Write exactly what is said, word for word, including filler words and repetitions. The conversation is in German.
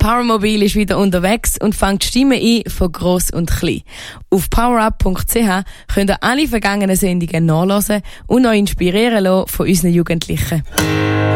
Powermobil ist wieder unterwegs und fängt Stimmen ein von gross und klein. Auf powerup punkt c h könnt ihr alle vergangenen Sendungen nachhören und euch inspirieren lassen von unseren Jugendlichen.